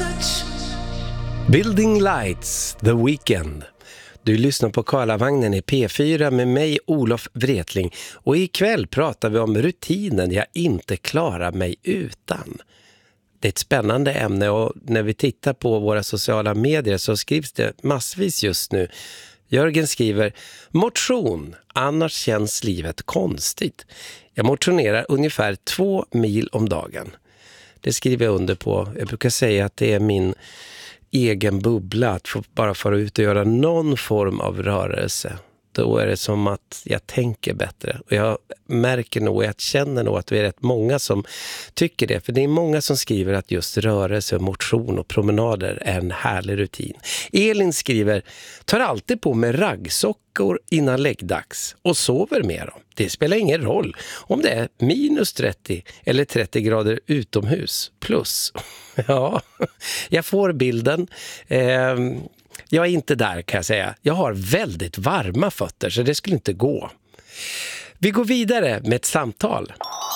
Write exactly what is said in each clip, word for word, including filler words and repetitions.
Building Lights, The Weekend. Du lyssnar på Karlavagnen i P fyra med mig, Olof Wretling. Och ikväll pratar vi om rutinen jag inte klarar mig utan. Det är ett spännande ämne och när vi tittar på våra sociala medier så skrivs det massvis just nu. Jörgen skriver, motion, annars känns livet konstigt. Jag motionerar ungefär två mil om dagen. Det skriver jag under på. Jag brukar säga att det är min egen bubbla att få bara fara ut och göra någon form av rörelse. Då är det som att jag tänker bättre. Och jag märker nog, jag känner nog att vi är rätt många som tycker det. För det är många som skriver att just rörelse, motion och promenader är en härlig rutin. Elin skriver, tar alltid på mig raggsockor innan läggdags och sover med dem. Det spelar ingen roll om det är minus trettio eller trettio grader utomhus. Plus. Ja, jag får bilden. Eh, Jag är inte där kan jag säga. Jag har väldigt varma fötter så det skulle inte gå. Vi går vidare med ett samtal.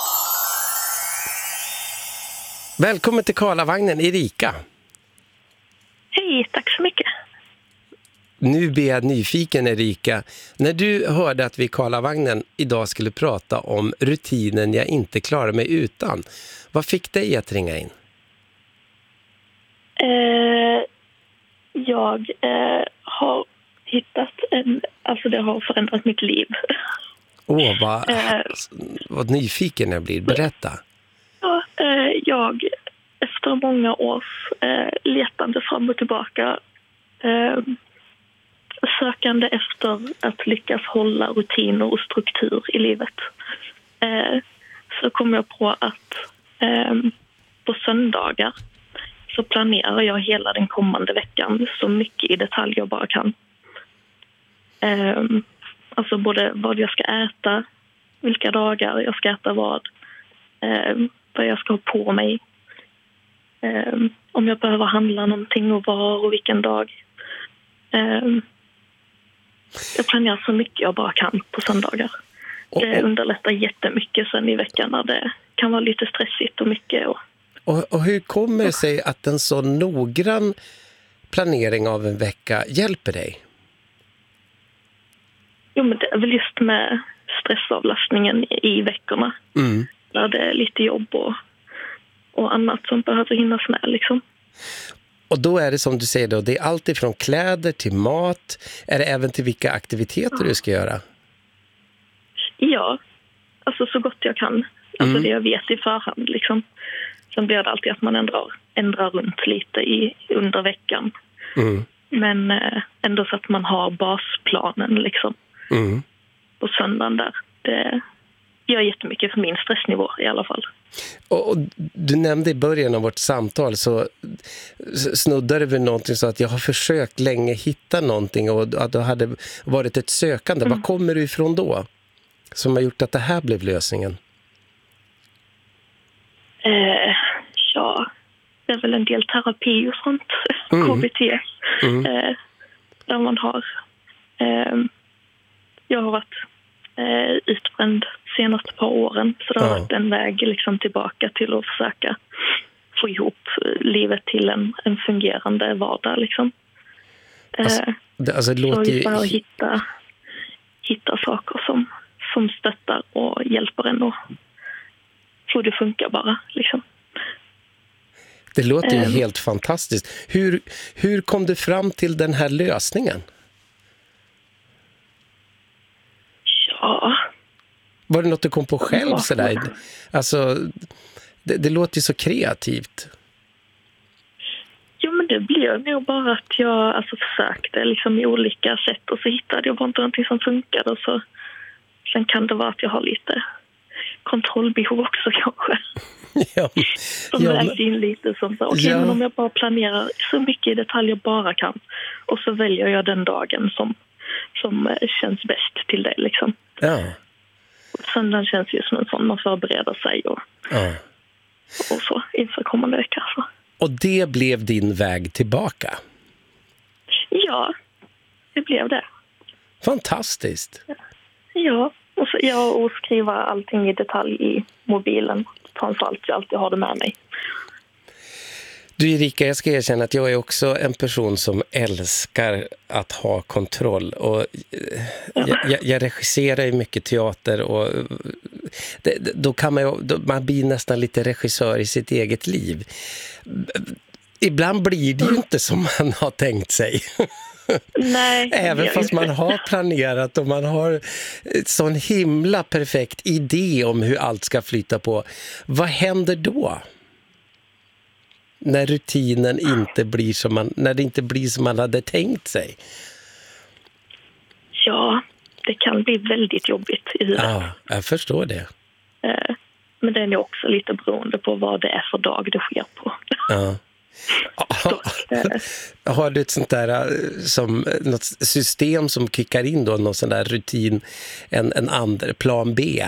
Välkommen till Karlavagnen, Erika. Hej, tack så mycket. Nu blir jag nyfiken, Erika. När du hörde att vi i Karlavagnen idag skulle prata om rutinen jag inte klarar mig utan. Vad fick dig att ringa in? Eh... Jag eh, har hittat en, alltså det har förändrat mitt liv. Åh, oh, vad, eh, vad nyfiken jag blir. Berätta. Ja, eh, jag, efter många års eh, letande fram och tillbaka, eh, sökande efter att lyckas hålla rutiner och struktur i livet, eh, så kom jag på att eh, på söndagar så planerar jag hela den kommande veckan så mycket i detalj jag bara kan. Um, alltså både vad jag ska äta, vilka dagar jag ska äta vad, um, vad jag ska ha på mig, um, om jag behöver handla någonting och var och vilken dag. Um, jag planerar så mycket jag bara kan på söndagar. Det underlättar jättemycket sen i veckan när det kan vara lite stressigt och mycket och Och, och hur kommer det sig att en så noggrann planering av en vecka hjälper dig? Jo, men det är väl just med stressavlastningen i, i veckorna. Mm. Där det är lite jobb och, och annat som behöver hinnas med liksom. Och då är det som du säger då, det är allt ifrån kläder till mat. Är det även till vilka aktiviteter ja. du ska göra? Ja, alltså så gott jag kan. Alltså mm. det jag vet i förhand liksom. Sen blir det alltid att man ändrar, ändrar runt lite i, under veckan. Mm. Men eh, ändå så att man har basplanen liksom. Mm. På söndagen där. Det gör jättemycket för min stressnivå i alla fall. Och, och du nämnde i början av vårt samtal så snuddade vi någonting så att jag har försökt länge hitta någonting och att det hade varit ett sökande. Mm. Vad kommer du ifrån då? Som har gjort att det här blev lösningen? Eh, ja, det är väl en del terapi och sånt. Mm. K B T. Mm. Eh, där man har... Eh, jag har varit eh, utbränd senaste par åren. Så det har ja. varit en väg liksom tillbaka till att försöka få ihop livet till en, en fungerande vardag. Liksom. Eh, alltså, det, alltså, det låter så just att hitta, hitta saker som, som stöttar och hjälper en att få det funkar bara. Liksom. Det låter ju um, helt fantastiskt. Hur, hur kom du fram till den här lösningen? Ja. Var det något du kom på själv ja. sådär? Alltså, det, det låter ju så kreativt. Jo, men det blev nog bara att jag alltså, försökte liksom, i olika sätt och så hittade jag bara inte någonting som funkade. Och så, sen kan det vara att jag har lite kontrollbehov också kanske. Ja. Som ja, vägde in lite som så, okej, okay, ja. men om jag bara planerar så mycket i detalj jag bara kan och så väljer jag den dagen som, som känns bäst till dig liksom. Ja. Söndagen känns ju som en sån man förbereder sig och, ja. och så inför kommande vecka. Så. Och det blev din väg tillbaka? Ja, det blev det. Fantastiskt. Ja, och, så, ja, och skriva allting i detalj i mobilen. Framförallt jag alltid har det med mig. Du Erika, jag ska erkänna att jag är också en person som älskar att ha kontroll. Och jag, jag, jag regisserar ju mycket teater och det, då kan man ju, då, man blir nästan lite regissör i sitt eget liv. Ibland blir det ju inte som man har tänkt sig. Nej, Även fast man har planerat och man har sån himla perfekt idé om hur allt ska flyta på. Vad händer då? När rutinen inte blir som man, när det inte blir som man hade tänkt sig. Ja, det kan bli väldigt jobbigt i huvudet. Ja, jag förstår det. Men det är ju också lite beroende på vad det är för dag det sker på. Ja. Så, har du ett sånt där som något system som kickar in då, någon sån där rutin, en, en andra plan B?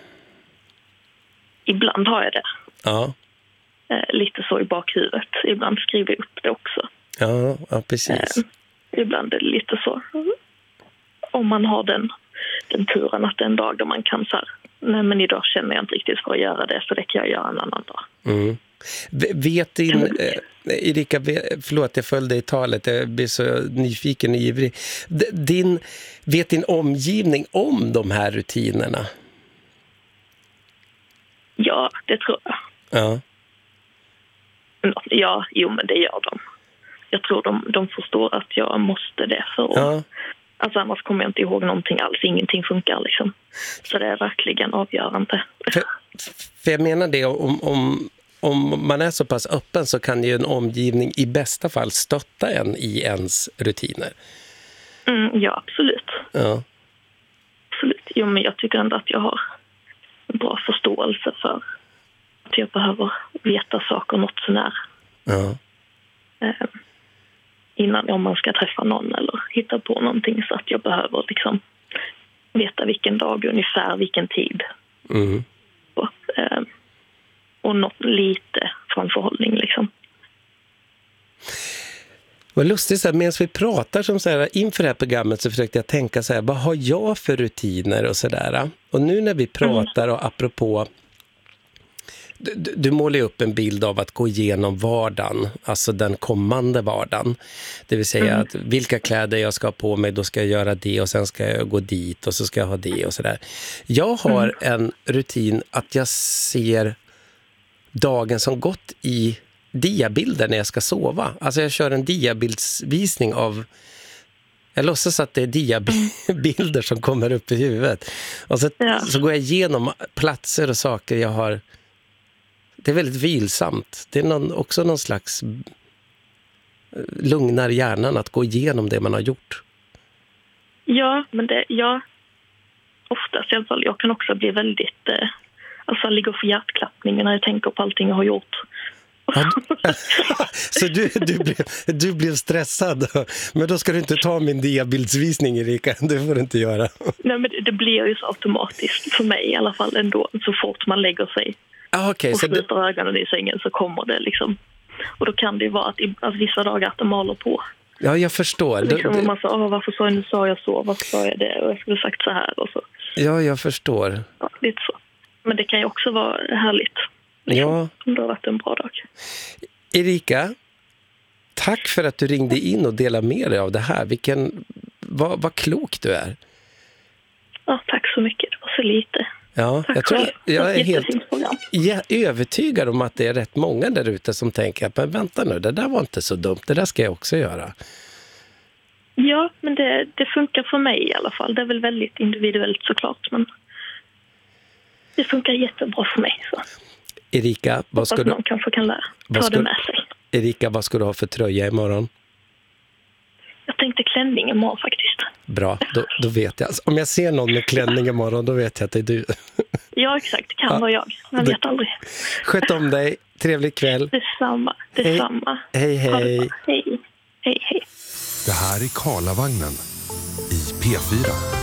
Ibland har jag det. Ja. Lite så i bakhuvudet. Ibland skriver jag upp det också. Ja, ja precis. Eh, ibland är det lite så. Om man har den, den turen att det är en dag då man kan så här, nej men idag känner jag inte riktigt för att göra det, så det kan jag göra en annan dag. Mm. Vet din, eh, Erika, förlåt jag följde i talet, jag blir så nyfiken och ivrig. Din, vet din omgivning om de här rutinerna? Ja, det tror jag. Ja. Ja, jo men det gör de. Jag tror de, de förstår att jag måste det för att, Ja. alltså annars kommer jag inte ihåg någonting alls, ingenting funkar liksom. Så det är verkligen avgörande. För, för jag menar det, om, om, om man är så pass öppen så kan ju en omgivning i bästa fall stötta en i ens rutiner. Mm, ja, absolut. Ja. Absolut. Jo, men jag tycker ändå att jag har en bra förståelse för att jag behöver veta saker något sånär. Ja. Eh, innan, om man ska träffa någon eller hitta på någonting, så att jag behöver liksom veta vilken dag, ungefär vilken tid. Mm. Och, eh, och något lite framförhållning liksom. Vad lustigt, så här, medan vi pratar som så här, inför det här programmet så försökte jag tänka så här, vad har jag för rutiner och sådär. Och nu när vi pratar och apropå, du, du målar ju upp en bild av att gå igenom vardagen, alltså den kommande vardagen. Det vill säga mm. att vilka kläder jag ska ha på mig, då ska jag göra det och sen ska jag gå dit och så ska jag ha det och sådär. Jag har mm. en rutin att jag ser dagen som gått i diabilder när jag ska sova. Alltså jag kör en diabildsvisning av, jag låtsas att det är diabilder som kommer upp i huvudet. Och så, ja. så går jag igenom platser och saker jag har. Det är väldigt vilsamt. Det är någon, också någon slags lugnar hjärnan att gå igenom det man har gjort. Ja, men det, ja, oftast i alla fall. Jag kan också bli väldigt, eh, alltså ligga för hjärtklappning när jag tänker på allting jag har gjort. Ja, så du, du, blev, du blev stressad. Men då ska du inte ta min diabildsvisning, Erika. Det får du inte göra. Nej, men det, det blir ju så automatiskt för mig i alla fall ändå. Så fort man lägger sig ah, okay, och så sluter du... ögonen i sängen så kommer det liksom. Och då kan det ju vara att, i, att vissa dagar att det maler på. Ja, jag förstår. Liksom, du, man sa, oh, varför sa jag nu sa jag så? Varför sa jag det? Och jag skulle sagt så här och så. Ja, jag förstår. Ja, lite så. Men det kan ju också vara härligt. Ja. Om det har varit en bra dag. Erika, tack för att du ringde in och delade med dig av det här. Vilken, vad, vad klok du är. Ja, tack så mycket. Det var så lite. Ja, tack jag tror jag är helt jag är övertygad om att det är rätt många där ute som tänker att men vänta nu, det där var inte så dumt. Det där ska jag också göra. Ja, men det, det funkar för mig i alla fall. Det är väl väldigt individuellt såklart, men det funkar jättebra för mig. Så. Erika, vad ska du... någon kanske kan lära. Ta ska, det med sig. Erika, vad ska du ha för tröja imorgon? Jag tänkte klänning imorgon faktiskt. Bra, då, då vet jag. Om jag ser någon med klänning imorgon, då vet jag att det är du. Ja, exakt. Det kan ja, vara jag. Man vet aldrig. Sköt om dig. Trevlig kväll. Detsamma. Detsamma. Hej, hej. Hej, hej. Hej, hej. Det här är Karlavagnen i P fyra.